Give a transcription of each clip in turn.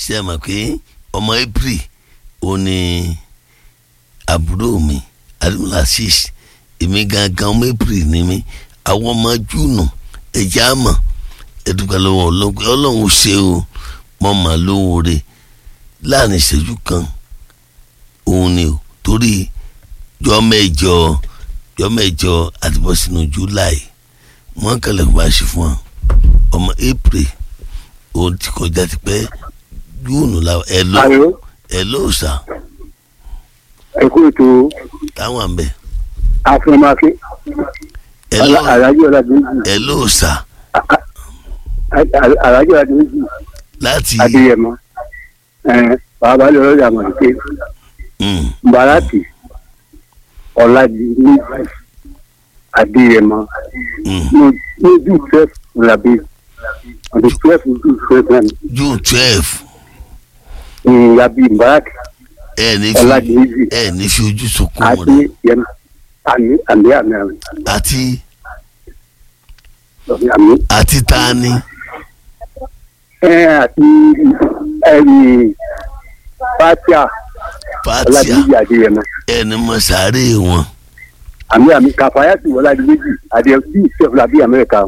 ṣe é mọ̀ pé ọmọ April ó ní àbúrò mi Adémọ́lá Azeez èmi gangan ọmọ April ni mí àwọn ọmọ Júùnù ẹ̀jẹ̀ àmọ̀ ẹ̀dùnkàn lọ́wọ́ ọlọ́run ṣe o mọ̀ mà lóore láàrin ìṣẹ́jú kan òun ni o torí jọ mẹ́jọ àti bọ́ sínú July wọ́n kẹlẹ̀ kó bá ṣe fún ọmọ April òun ti kọjá ti pẹ́ Júùnù la ẹ ló sà. ẹ kú ètò táwọn àmbẹ. àfọmọkẹ alájọ ọládùnjì. ẹ ló sà. alájọ ọládùnjì. láti. Adéyẹmọ bàbá lọ́rọ̀ àmọ̀lùkè. Bàràtì ọ̀làdìmí Adéyẹmọ. lójú 12 làbí on the 12 June 12. Làbí Bàràtì ọ̀làdìmí. ẹ ní fi ojú sunkún rẹ. Adéyẹmọ àmì. àti tani. àti Fatia ọ̀làdìmí Adéyẹmọ. ẹni mọ sáré wọn. àmì Kàfáyàtì ọ̀làdìmí Adéyẹmọ làbí Amẹ́ríkà.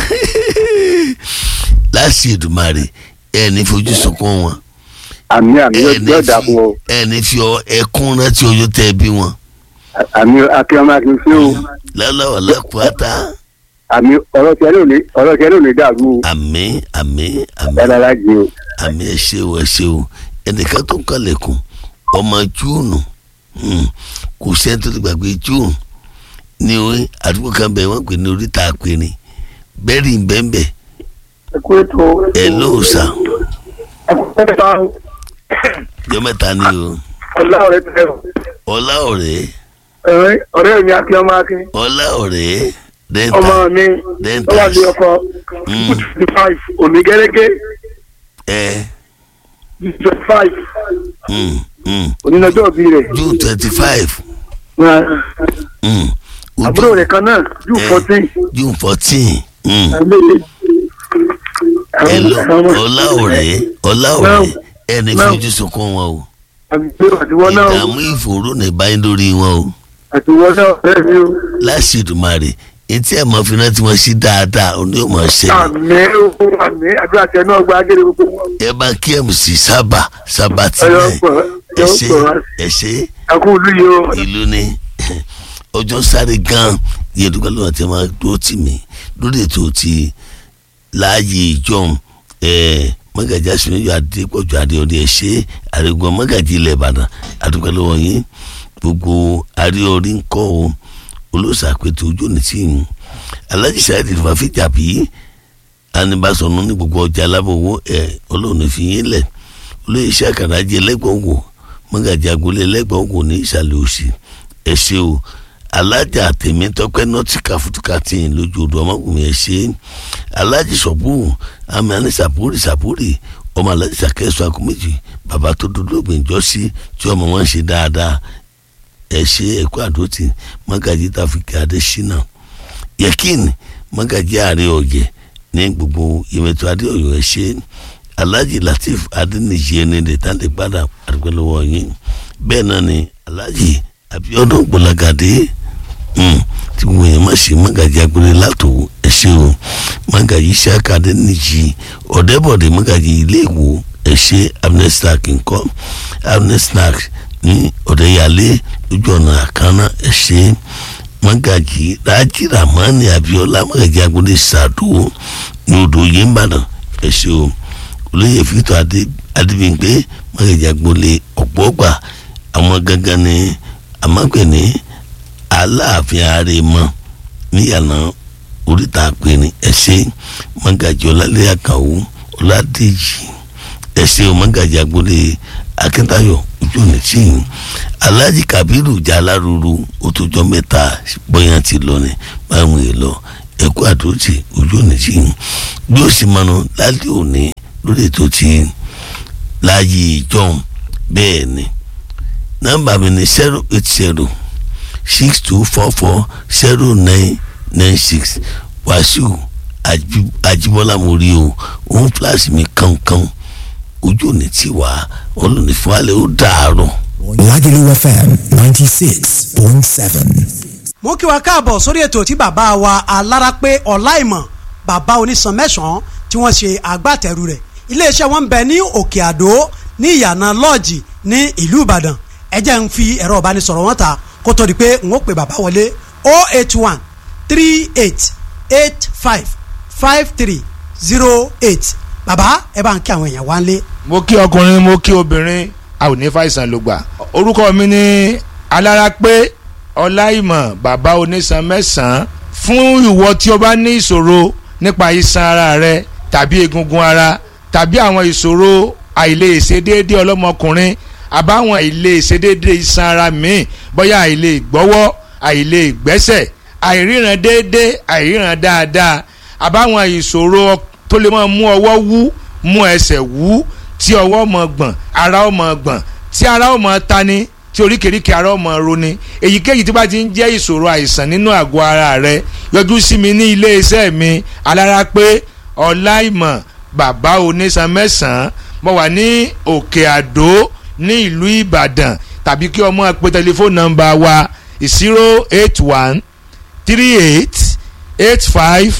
láti Èdùmàrè ẹni fojú sunkún wọn. àmì yóò dà fún ọ. ẹni fi ẹkún rántí ọjọ́ tẹ́ bí wọn. àmì akíọ́mọ́ akíọ́sí o. lọ́lọ́wọ́ lọ́kùátá. àmì ọ̀rọ̀ tẹ́lẹ̀ ò ní dàrú o. àmì. dáadáa jẹ o. àmì ẹ ṣé o ẹnìkan tó ń kọ́lẹ̀kùn ọmọ Júùnù kò sẹ́ni tó ti gbàgbé Júùnù ní orí àdúgbò kan bẹ̀ wọ́n pè ní oríta àpèrè bẹ́ẹ̀rì bẹ́ẹ̀bẹ́. ẹ kú ètò. ẹ ló sà. ẹ kú ètò. jọ mẹ́ta ni o. Ọláọ̀rẹ́ tẹ o. Ọláọ̀rẹ́. ọ̀rẹ́ mi akíọ́mọ́ akin. Ọláọ̀rẹ́ dẹ́ntà. ọmọ mi ó wà ní ọkọ 25 òní gẹ́gẹ́. 25. onínàjọ́ òbí rẹ̀. June 25. àbúrò rẹ̀ kan náà June 14. June 14. Ọláọ̀rẹ́ ẹni fojú sunkún wọn o. ìdààmú ìfòòró ní báyìí lórí wọn o. àtiwọ́n náà bẹ́ẹ̀ ni o. láti Èdùmàrè etí ẹ̀ mọ́ fínà tí wọ́n ṣí dáadáa ó ní òmò ṣẹlẹ̀. àmín àdúrà tẹ náà gba agéde gbogbo wọn. ẹ bá kí MC sábà tí ẹ ṣe ìlú ni ọjọ́ sáré gan yẹ̀dùkọ́ lọ́wọ́ tí a máa dúró tì mí lórí ètò ti láàyè ìjọ́un mọ́gàjì aṣèwéjọ Adépọ̀jù Adéọdẹ ẹ ṣe àrègbọ́n mọ́gàjì ilẹ̀ Ìbàdàn àdúgbò lọ́wọ́ yín gbogbo àríọrí ń kọ́ o olóṣàpètò ojú òní tí ń Alhaji Saheed Fàfíjà bí anibasọ̀nù ní gbogbo ọjà alábòwò olóòní fi yín lẹ̀ olóyè iṣẹ́ àkàràjì ẹlẹ́gbọ̀n wò mọ́gàjì agolé ẹlẹ́gbọ̀n wò ní ìsàlẹ̀ òsì ẹ ṣe o alájà Tèmítọ́pẹ́ nọ́tìkà fútukàtì lójú odò ọmọkùnrin ẹ ṣe Alhaji Sọ̀bù àmì àní sàpórì ọmọ Alhaji Sàkẹ́sọ akọ̀méjì bàbá tó dúdú ògbìnjọ́ sí tí ọmọ wọn ṣe dáadáa ẹ ṣe ẹ̀kọ́ àdótì mọ́gàjì Tàfíkì Adésínà Yẹkín mọ́gàjì ààrẹ ọ̀jẹ̀ ní gbogbo ìmẹ̀tọ́ Adéọ̀yọ́ ẹ ṣe Alhaji Latif Adéníjì ẹni lè tán lè padà àdúgbò lọ́wọ́ yín bẹ́ẹ̀ náà ni Alhaji Abíọ́dún Gbọ̀làgàdé tí gbogbo yẹn má ṣe mọ́gàjì agbèrè látò ẹ ṣe o mọ́gàjì Ìṣákà Adéníjì Ọ̀dẹ́bọ̀dé mọ́gàjì ilé ìwò ẹ ṣe amnestak nǹkan amnestak ní Ọ̀dẹ́yàlé lójú ọ̀nà àkànná ẹ ṣe mọ́gàjì Rájí Ramani Abíọ́lá mọ́gàjì agbèrè sàdó ní odò yìí ń bàdàn ẹ ṣe o olóyè Fítọ̀ Adébímpé mọ́gàjì agbèrè ọ̀pọ̀gbà àwọn gangan ní àmọ́pẹ́ ní Aláàfin Àrèmọ níyànà oríta àpèrè ẹ̀ṣẹ́ mọ́gàjì Ọlálẹ́yà Àkànó Ọládèjì ẹ̀ṣẹ́ mọ́gàjì agbólé Akíntayọ̀ ojú òní tí yìí Alhaji Kabiru Jaláruru ó tó jọ mẹ́ta bóyá ti lọ ní báwọn èèlọ ẹ̀kọ́ àdójì ojú òní tí yìí bí ó sì mọ́nà lálẹ́ òní lórí ètò ti láàyè ìjọ́un bẹ́ẹ̀ ni nọ́mbà mi ni 08062440996 Wàsíù Àjíbọ́lá mo rí o òun fúláṣí mi kankan ojú òní tí wà olùní fún alẹ́ ó dàárọ̀. Lagelu FM 96.7. mo kí wa káàbọ̀ sórí ètò tí bàbá wa Alárápé Ọláìmọ̀ bàbá onísan mẹ́sàn-án tí wọ́n ṣe agbátẹrù rẹ̀ iléeṣẹ́ wọn ń bẹ ní Òkè Àdó ní ìyànà lọ́ọ̀jì ní ìlú Ìbàdàn ẹ jẹ́ ń fi ẹ̀rọ ìbánisọ̀rọ̀ wọn ta kó tó di pé n ó pè bàbá wọlé 081 38 85 5308 bàbá ẹ bá ń kí àwọn èèyàn wá ń lé. mo kí ọkùnrin mo kí obìnrin a ò ní fàìsàn ló gbà. orúkọ mi ni Alárápé Ọláìmọ̀ bàbá onísan mẹ́sàn-án. fún ìwọ tí o bá ní ìṣòro nípa iṣan ara rẹ tàbí egungun ara tàbí àwọn ìṣòro àìlèṣedéédé ọlọ́mọkùnrin àbáwọn àìlèṣedéédé iṣan ara míì bóyá àìlègbọ́wọ́ àìlègbẹ́sẹ̀ àìríran déédé àìríran dáadáa àbáwọn ìṣòro tó lè máa mú ọwọ́ wú mú ẹsẹ̀ wú tí ọwọ́ máa gbọ̀n ara ó máa gbọ̀n tí ara ó máa tani tí oríkèéríkèé ara ó máa roni èyíkéyìí tí bá ti ń jẹ́ ìṣòro àìsàn nínú àgọ́ ara rẹ yọjú sí mi ní iléeṣẹ́ mi Alárápé Ọláìmọ̀ bàbá onísan mẹ́sàn-án mo wà ní Òkè Àdó ní ìlú Ìbàdàn tàbí kí ọmọ pe tẹlifóònù nọ́mbà wa 081 38 85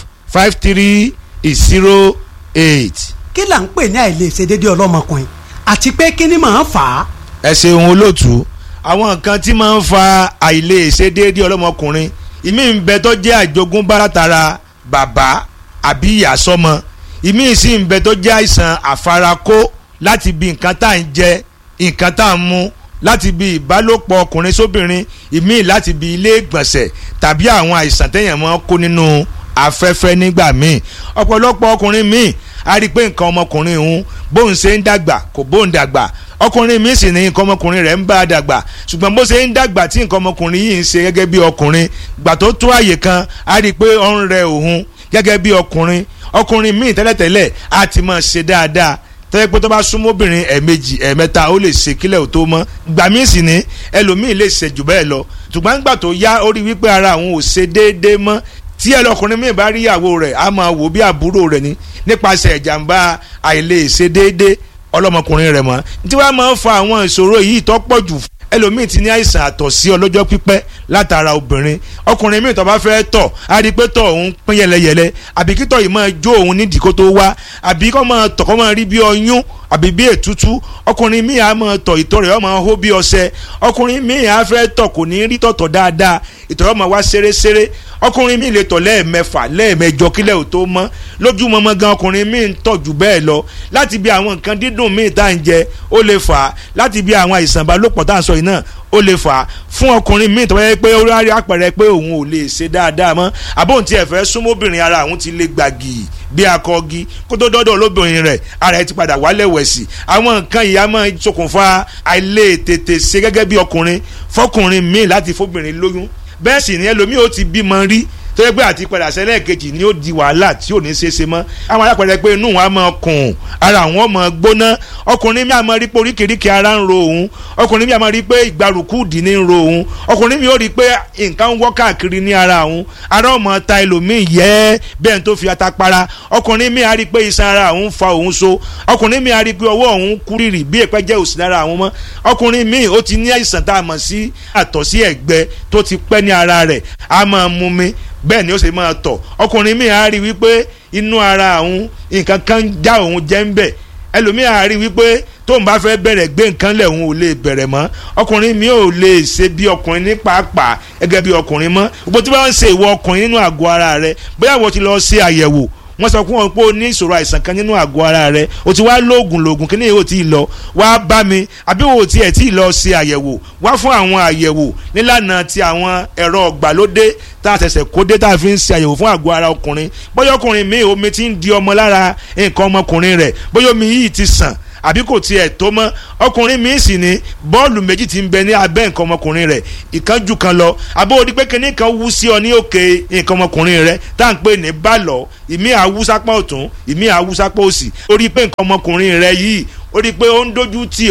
5308. kí là ń pè ní àìlèṣedéédé ọlọ́mọkùnrin àti pé kí ni màá fà á. ẹ ṣeun olóòtú àwọn nǹkan tí máa ń fa àìlèṣedéédé ọlọ́mọkùnrin ìmí ń bẹ tó jẹ́ àjogúnbá látara bàbá àbí ìyá sọ́mọ ìmí sì ń bẹ tó jẹ́ àìsàn àfarakó láti bí nǹkan tá à ń jẹ nǹkan tá à ń mu láti bí ìbálòpọ̀ ọkùnrin sóbìnrin ìmí láti bí ilé ìgbọ̀nsẹ̀ tàbí àwọn àìsàn téèyàn máa ń kó nínú afẹ́fẹ́ nígbà míì ọ̀pọ̀lọpọ̀ ọkùnrin míì a rí i pé nǹkan ọmọkùnrin òun bóun ṣe ń dàgbà kò bóun dàgbà ọkùnrin míì sì ní nǹkan ọmọkùnrin rẹ̀ ń bá a dàgbà ṣùgbọ́n bó ṣe ń dàgbà tí nǹkan ọmọkùnrin yìí ń ṣe gẹ́gẹ́ bí ọkùnrin gbà tó tó àyè kan a rí i pé ó ń rẹ òun gẹ́gẹ́ bí ọkùnrin míì tẹ́lẹ̀tẹ́lẹ̀ á ti máa ṣe dáadáa tẹ́lẹ̀ pé tó bá súnmọ́ obìnrin ẹ̀ẹ̀mejì ẹ̀ẹ̀mẹ́ta ó lè ṣe kílẹ̀ ò tó mọ́ gbà míì sì ní ẹlòmíì lè ṣe jù bẹ́ẹ̀ lọ ṣùgbọ́n gbà tó yá ó rí wípé ara àwọn ò ṣe déédéé mọ́ tí ẹlọkùnrin míì bá rí ìyàwó rẹ̀ á máa wò bí àbúrò rẹ̀ ni nípasẹ̀ ìjàmbá àìlèṣedéédé ọlọ́mọkùnrin rẹ̀ mọ́ tí wàá máa ń fa àwọn ìṣòro yìí tó pọ̀ jù ẹlòmíì ti ní àìsàn àtọ̀sí ọlọ́jọ́ pípẹ́ látara obìnrin ọkùnrin míì tó bá fẹ́ tọ̀ á rí i pé tọ̀ òun pín yẹlẹyẹlẹ àbí kí tọ̀ yìí máa jó òun nídìí kó tó wá àbí kó máa tọ̀ kó máa rí bí ọyún àbí bí ètútú ọkùnrin míì á máa tọ̀ ìtọ̀ rẹ̀ ó máa hó bí ọṣẹ ọkùnrin míì á fẹ́ tọ̀ kò ní rí tọ̀tọ̀ dáadáa ìtọ̀ rẹ̀ ó máa wá ṣeréṣeré ọkùnrin míì lè tọ̀ lẹ́ẹ̀mẹ́fà lẹ́ẹ̀mẹ́jọ kílẹ̀ ò tó mọ́ lójúmọmọ gan ọkùnrin míì ń tọ̀ jù bẹ́ẹ̀ lọ láti bí àwọn nǹkan dídùn míì tá à ń jẹ ó lè fà á láti bí àwọn àìsàn ìbálòpọ̀ tá à ń sọ yìí náà ó lè fà á fún ọkùnrin míì tó wáyé pé ó rárí àpẹẹrẹ pé òun ò lè ṣe dáadáa mọ́ àbóhùn tí ẹ fẹ́ súnmọ́bìnrin ara òun ti lè gbàgì bí akọgi kó tó dọ́dọ̀ lóbìnrin rẹ̀ ara ẹ ti padà wálẹ̀ wẹ̀sì àwọn nǹkan ìyá máa ṣokùnfà àìlètètè ṣe gẹ́gẹ́ bí ọkùnrin fọkùnrin míì láti fóbìnrin lóyún bẹ́ẹ̀ sì ni ẹlòmíì ó ti bímọ rí tó yẹ pé àti padà sẹ́lẹ̀ kejì ni ó di wàhálà tí ò ní ṣe é ṣe mọ́ àwọn alápẹ̀rẹ̀ pé inú wọn á máa kùn ara wọn máa gbóná ọkùnrin mi á máa rí pé oríkèéríkèé ara ń ro òun ọkùnrin mi á máa rí pé ìgbàrúkúdì ní ń ro òun ọkùnrin mi ó rí pé nǹkan ń wọ́ káàkiri ní ara òun ara ó máa ta ẹlòmíì yẹ́ bẹ́ẹ̀ tó fi ata para ọkùnrin mi á rí pé iṣan ara òun fa òun so ọkùnrin mi á rí pé ọwọ́ òun kúrìrì bí èpẹ́ jẹ́ òsì lára àwọn mọ́ ọkùnrin mi ó ti ní àìsàn tá a mọ̀ sí àtọ̀sí ẹ̀gbẹ tó ti pẹ́ ní ara rẹ̀ á máa mú mi bẹ́ẹ̀ ni ó ṣe máa tọ̀ ọkùnrin mi á rí wípé inú ara òun nǹkan kan já òun jẹ́ ń bẹ̀ ẹlòmíì á rí wípé tóun bá fẹ́ bẹ̀rẹ̀ gbé nǹkan lẹ̀ òun ò lè bẹ̀rẹ̀ mọ́ ọkùnrin mi ò lè ṣe bí ọkùnrin ní pàápàá gẹ́gẹ́ bí ọkùnrin mọ́ gbogbo tí wọ́n ń ṣe ìwọ ọkùnrin nínú àgọ́ ara rẹ bóyá wọ́n ti lọ ṣe àyẹ̀wò wọ́n sọ fún wọn pé o ní ìṣòro àìsàn kan nínú àgọ́ ara rẹ o ti wá lóògùn kí ni èyí ò tí ì lọ wá bá mi àbí o tí ẹ̀ tí ì lọ ṣe àyẹ̀wò wá fún àwọn àyẹ̀wò nílànà ti àwọn ẹ̀rọ ọ̀gbàlódé tá a ṣẹ̀ṣẹ̀ kó dé tá a fi ń ṣe àyẹ̀wò fún àgọ́ ara ọkùnrin bóyá ọkùnrin mi omi ti ń di ọmọ lára nǹkan ọmọkùnrin rẹ̀ bóyá omi yìí ti sàn àbí kò tiẹ̀ tó mọ́ ọkùnrin mi sì ní bọ́ọ̀lù méjì tí ń bẹ ní abẹ́ nǹkan ọmọkùnrin rẹ̀ ìkan jù kan lọ àbó odi pé kíní kan wú sí ọ ní òkè nǹkan ọmọkùnrin rẹ̀ tá à ń pè ní bàlọ́ ìmí àwùsápá ọ̀tún ìmí àwùsápá òsì ó rí pé nǹkan ọmọkùnrin rẹ̀ yìí ó rí pé ó ń dojú tì ọ́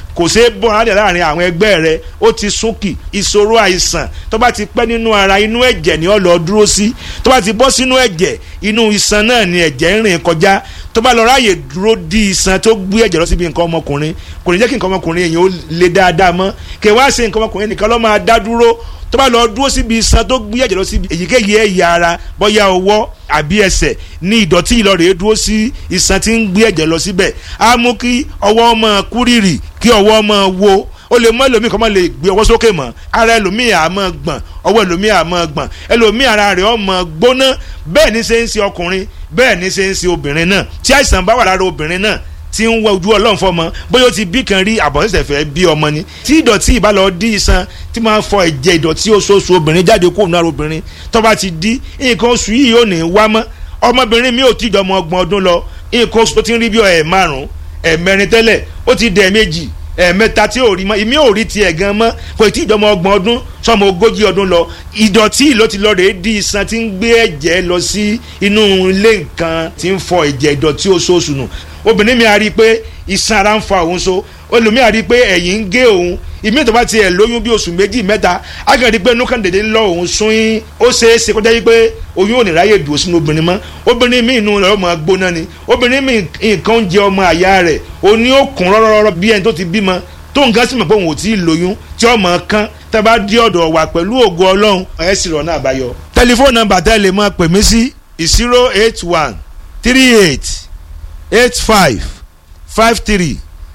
kò ṣeé bọ́ alẹ́ láàrin àwọn ẹgbẹ́ rẹ ó ti súnkì ìṣòro àìsàn tó bá ti pẹ́ nínú ara inú ẹ̀jẹ̀ ni ó lọ dúró sí tó bá ti bọ́ sínú ẹ̀jẹ̀ inú iṣan náà ni ẹ̀jẹ̀ ń rìn kọjá tó bá lọ ráàyè dúró di iṣan tó gbé ẹ̀jẹ̀ lọ síbi nǹkan ọmọkùnrin kò ní jẹ́ kí nǹkan ọmọkùnrin èèyàn ó le dáadáa mọ́ kí wá ṣe nǹkan ọmọkùnrin nìkan ló máa dá dúró tó bá lọ dúró síbi iṣan tó gbé ẹ̀jẹ̀ lọ síbi èyíkéyìí ẹ̀yà ara bóyá ọwọ́ àbí ẹsẹ̀ ní ìdọ̀tí ìlọrẹ̀ dúró sí iṣan tí ń gbé ẹ̀jẹ̀ lọ síbẹ̀ á mú kí ọwọ́ máa kúrìrì kí ọwọ́ máa wo ó lè mọ ẹlòmíì kan máa lè gbé ọwọ́ sókè mọ́ ara ẹlòmíì á máa gbọ̀n ọwọ́ ẹlòmíì á máa gbọ̀n ẹlòmíì ara rẹ̀ ó máa gbóná bẹ́ẹ̀ ní ṣe ń ṣe ọkùnrin bẹ́ẹ̀ ní ṣe ń ṣe obìnrin náà tí àìsàn bá wà lára obìnrin náà tí ń wọ ojú ọlọ́run fọmọ bóyá ó ti bí kan rí àbọ̀nsẹ̀sẹ̀ fẹ́ bí ọmọ ni tí ìdọ̀tí ìbálò dí iṣan tí máa ń fọ ẹ̀jẹ̀ ìdọ̀tí oṣooṣù obìnrin jáde kó nínú obìnrin tó bá ti dí nǹkan oṣù yìí ò ní wá mọ́ ọmọbìnrin mi ò tí jọmọ 30 ọdún lọ nǹkan oṣù tó ti ń rí bí ẹ̀5 ẹ̀4 tẹ́lẹ̀ ó ti dẹ̀ méjì ẹ̀ẹ̀mẹ́ta tí ò rí mọ́ ìmí ò rí tiẹ̀ gan mọ́ kò tí ìjọmọ 30 ọdún sọmọ 40 ọdún lọ ìdọ̀tí ló ti lọ rèé di iṣan tí ń gbé ẹ̀jẹ̀ lọ sí inú ilé nǹkan tí ń fọ ẹ̀jẹ̀ ìdọ̀tí oṣooṣù nù obìnrin mi a rí i pé iṣan ara ń fa òun so olùmí a rí i pé ẹ̀yìn ń gé òun ìmí tó bá tiẹ̀ lóyún bí oṣù 2-3 a kàn rí i pé inú kan dédé lọ òun sún yín ó ṣeé ṣe kó jẹ́ yí pé oyún ò ní ráyè dùn sínú obìnrin mọ́ obìnrin mi inú rẹ̀ ọmọ gbóná ni obìnrin mi nǹkan ń jẹ ọmọ àyà rẹ̀ òní ó kún rọ́rọ́rọ́ bí ẹni tó ti bímọ tó nǹkan sì mọ̀ pé òun ò tí ì lóyún tí ọmọ kan tẹ́ bá dé ọ̀dọ̀ wa pẹ̀lú ògo Ọlọ́run ẹ̀ sì rọ̀ náà àbáyọ. tẹlifóònù nọ́mbà tẹ́ lè máa pè mí sí 081 38 85 53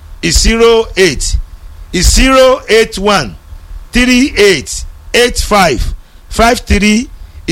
08 081 38 85 53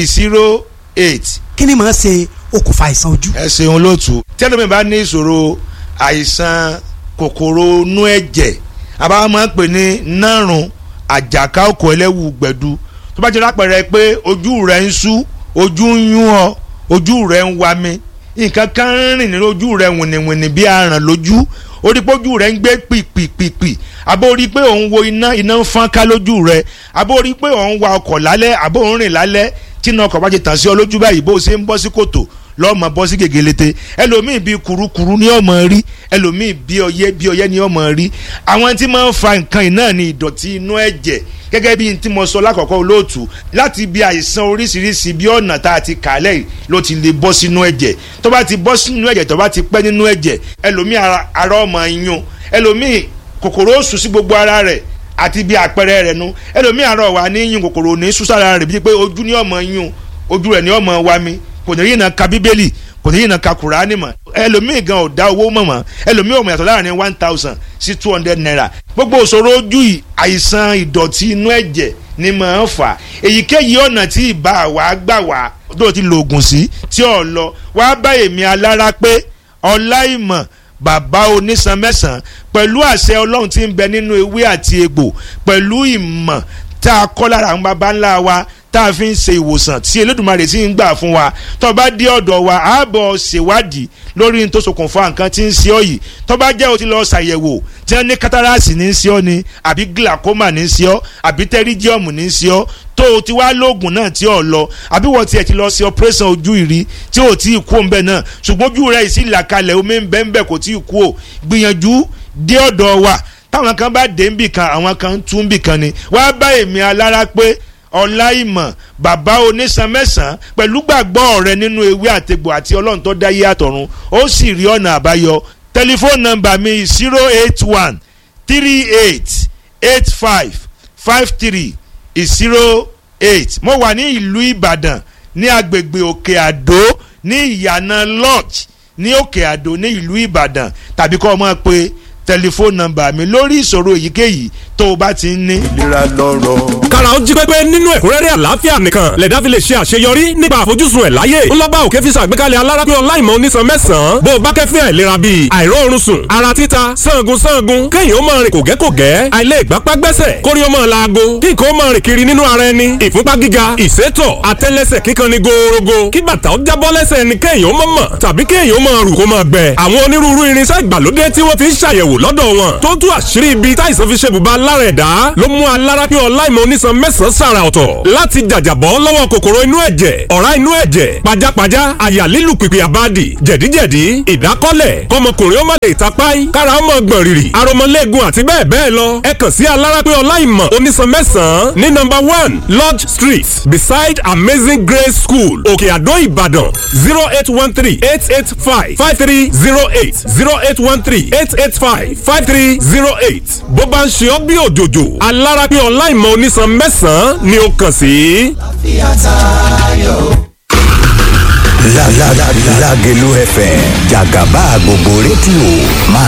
08. kí ni màá ṣe okùnfà àìsàn ojú. ẹ ṣeun lóòtú tí ẹlòmíì bá ní ìṣòro àìsàn kòkòrò inú ẹ̀jẹ̀ àbá máa ń pè ní nárùn àjàká òkò ẹlẹ́wù gbẹ̀du tó bá jẹ́ lápẹ̀rẹ̀ pé ojú rẹ̀ ń sú ojú ń yún ọ ojú rẹ̀ ń wá mi nǹkan kan ń rìn nínú ojú rẹ̀ wìnìwìnì bí aràn lójú orí pé ojú rẹ̀ ń gbé pìpìpìpì àbó orí pé òun wo iná ń fọ́n ká lójú rẹ̀ àbó orí pé òun wa ọkọ̀ lálẹ́ àbó òun rìn lálẹ́ tí iná ọkọ̀ bá ti tàn sí ọ lójú báyìí bó o ṣe ń bọ́ sí kòtò lọ́mọ bọ́ sí gègélete ẹlòmíì bíi kurukuru ní ọmọ rí ẹlòmíì bí ọyẹ́ ní ọmọ rí àwọn tí máa ń fa nǹkan iná ní ìdọ̀tí inú ẹ̀jẹ̀ gẹ́gẹ́ bí tí mo sọ lákọ̀ọ́kọ́ olóòtú láti bí àìsàn oríṣiríṣi bí ọ̀nà tá a ti kà lẹ́yìn ló ti lè bọ́ sínú ẹ̀jẹ̀ tó bá ti bọ́ sínú ẹ̀jẹ̀ tó bá ti pẹ́ nínú ẹ̀jẹ̀ ẹlòmíì ara ọmọ yún ẹlòmíì kòkòrò oṣù sí gbogbo ara rẹ̀ àti bí àpẹẹrẹ rẹ̀ nu ẹlòmíì ara wà ní yún kòkòrò ní súsára rẹ̀ bíi pé ojú ní ọmọ yún ojú rẹ̀ ní ọmọ wa mi kò ní yìnbọn ka bíbélì kò ní yìnbọn ka kùránì mọ́ ẹlòmíì gan ò dá owó mọ̀ mọ́ ẹlòmíì ò mọ̀ yàtọ̀ láàrin 1000 sí 200 naira gbogbo òṣòro ojú yìí àìsàn ìdọ̀tí inú ẹ̀jẹ̀ ni màá ń fà èyíkéyìí ọ̀nà tí ìbá wa gbà wá tó ti lo oògùn sí tí ò lọ wá bá èmi alára pé Ọláìmọ̀ bàbá onísan mẹ́sàn-án pẹ̀lú àṣẹ Ọlọ́run tí ń bẹ nínú ewé àti egbò pẹ̀lú ìmọ̀ tá a kọ́ lára àwọn baba ńlá wa tá a fi ń ṣe ìwòsàn tí Elédùmarè sì ń gbà fún wa tó bá dé ọ̀dọ̀ wa á bọ̀ ṣèwádìí lórí ní tó ṣokùnfà nǹkan tí ń ṣe ọ́ yìí tó bá jẹ́ o ti lọ ṣàyẹ̀wò tí wọ́n ní kátàràsì ní í ṣe ọ́ ni àbí glaucoma ní í ṣe ọ́ àbí pterygium ní í ṣe ọ́ tó o ti wá lóògùn náà tí ò lọ àbí wọ́n tiẹ̀ ti lọ ṣe operation ojú ìrí tí ò tí ì kú òun bẹ́ẹ̀ náà ṣùgbọ́n ojú rẹ̀ sì là kalẹ̀ omi ń bẹ́ẹ̀ bẹ́ẹ̀ kò tí ì kú ò gbìyànjú dé ọ̀dọ̀ wa táwọn kan bá dé ń bì kan àwọn kan tún bì kan ni wá bá èmi alára pé Ọláìmọ̀ bàbá onísan mẹ́sàn-án pẹ̀lú gbàgbọ́ rẹ nínú ewé àtegbò àti Ọlọ́run tó dáyé àtọ̀run ó sì rí ọ̀nà àbáyọ tẹlifóònù nọ́mbà mi 081 38 85 53 08 mo wà ní ìlú Ìbàdàn ní agbègbè Òkè Àdó ní ìyànà lodge ní Òkè Àdó ní ìlú Ìbàdàn tàbí kọ́ ọ mọ̀ pé tẹlifóònù nọ́mbà mi lórí ìṣòro èyíkéyìí tó o bá ti ń ní. ìlera lọ́rọ̀. kára ó jí pépé nínú ẹ̀kúnrẹ́rẹ́ àlàáfíà nìkan lẹ̀dá fi lè ṣe àṣeyọrí nípa àfojúsùn ẹ̀ láyé. ńlọ́gbà òkè fi ṣàgbékalẹ̀ alárápé Ọláìmọ̀ onísan mẹ́sàn-án bó o bá kẹ́fín àìlera bíi àìróorun sùn ara títa sangun kéèyàn ó máa rìn kògẹ́kògẹ́ àìlè ìgbápá gbẹ́sẹ̀ kórí ó máa laago kí nǹkan ó máa rìn kiri nínú ara ẹni ìfúnpá gíga ìsétọ̀ àtẹ́lẹsẹ̀ kíkan ni gòòrògò kí bàtà ó jábọ́ lẹ́sẹ̀ ẹni kéèyàn ó mọ̀ tàbí kéèyàn ó máa rù kó máa gbẹ. àwọn onírúurú irinṣẹ́ ìgbàlódé tí wọ́n fi ń ṣàyẹ̀wò lọ́dọ̀ wọn tó tú àṣírí ibi táìsàn fi ṣe bùbá lára ẹ̀dá ló mú alárápé Ọláìmọ̀ onísan oníṣan mẹ́sàn-án sàrà ọ̀tọ̀ láti jàjàbọ́ lọ́wọ́ kòkòrò inú ẹ̀jẹ̀ ọ̀rá inú ẹ̀jẹ̀ pajápajá àyà lílù pìpì àbádì jẹ̀díjẹ̀dí ìdákọ́lẹ̀ kọmọkùnrin ó má lè tapáì kára ó mọ̀ gbọ̀n rìrì aromọléegun àti bẹ́ẹ̀ bẹ́ẹ̀ lọ ẹ kàn sí Alárápé Ọláìmọ̀ oníṣan mẹ́sàn-án ní number 1 Lodge Street beside Amazing Grace School Òkè Àdó Ìbàdàn 08138855308 08138855308 bó bá ń ṣe ọ́ bí òjòjò Alárápé Ọláìmọ̀ oníṣan mẹ́sàn-án ni ó kàn sí. Lágelú FM jàgàbá gbogbo rédíò máa